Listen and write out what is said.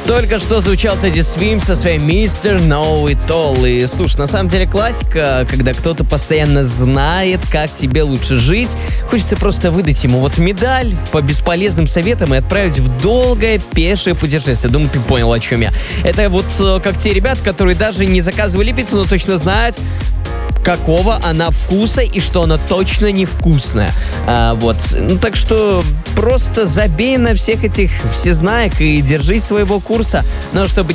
Только что звучал Teddy Swims со своим Mr. Know It All. И, слушай, на самом деле классика, когда кто-то постоянно знает, как тебе лучше жить. Хочется просто выдать ему вот медаль по бесполезным советам и отправить в долгое пешее путешествие. Думаю, ты понял, о чем я. Это вот как те ребята, которые даже не заказывали пиццу, но точно знают, какого она вкуса и что она точно невкусная. Вот. Ну, так что просто забей на всех этих всезнаек и держись своего курса. Но чтобы